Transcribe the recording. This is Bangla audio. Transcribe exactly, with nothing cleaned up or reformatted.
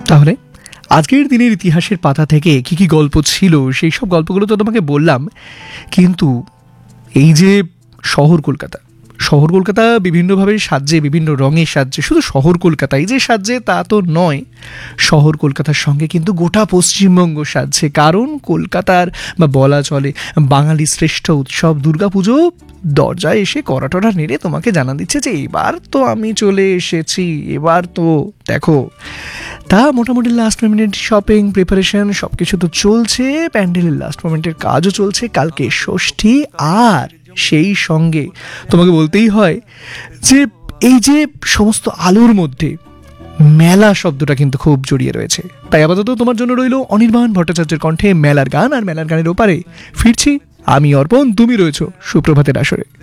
তাহলে আজকের দিনের ইতিহাসের পাতা থেকে কী কী গল্প ছিল সেই সব গল্পগুলো তো তোমাকে বললাম, কিন্তু এই যে শহর কলকাতা, শহর কলকাতা বিভিন্নভাবে সাজছে, বিভিন্ন রঙে সাজছে। শুধু শহর কলকাতাই যে সাজছে তা তো নয়, শহর কলকাতার সঙ্গে কিন্তু গোটা পশ্চিমবঙ্গ সাজছে। কারণ কলকাতার বা বলা চলে বাঙালি শ্রেষ্ঠ উৎসব দুর্গাপুজো দরজায় এসে কড়াটড়া নেড়ে তোমাকে জানা দিচ্ছে যে এবার তো আমি চলে এসেছি, এবার তো দেখো। তা মোটামুটি লাস্ট মিনিট শপিং প্রিপারেশন সব কিছু তো চলছে, প্যান্ডেলের লাস্ট মোমেন্টের কাজও চলছে। কালকে ষষ্ঠী, আর সেই সঙ্গে তোমাকে বলতেই হয় যে এই যে সমস্ত আলোর মধ্যে মেলা শব্দটা কিন্তু খুব জড়িয়ে রয়েছে। তাই আপাতত তোমার জন্য রইল অনির্বাণ ভট্টাচার্যের কণ্ঠে মেলার গান, আর মেলার গানের ওপারে ফিরছি আমি অর্পণ, তুমি রয়েছো সুপ্রভাতের আসরে।